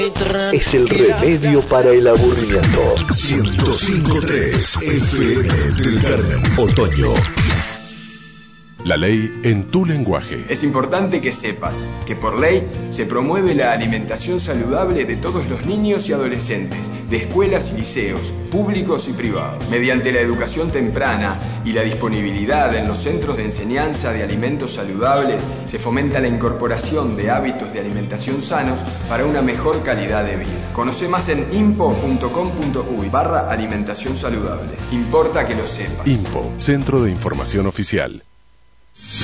Es el remedio para el aburrimiento. 105.3 FM del Carmen. Otoño. La ley en tu lenguaje. Es importante que sepas que por ley se promueve la alimentación saludable de todos los niños y adolescentes, de escuelas y liceos, públicos y privados. Mediante la educación temprana y la disponibilidad en los centros de enseñanza de alimentos saludables, se fomenta la incorporación de hábitos de alimentación sanos para una mejor calidad de vida. Conoce más en impo.com.uy/alimentación saludable. Importa que lo sepas. IMPO, Centro de Información Oficial.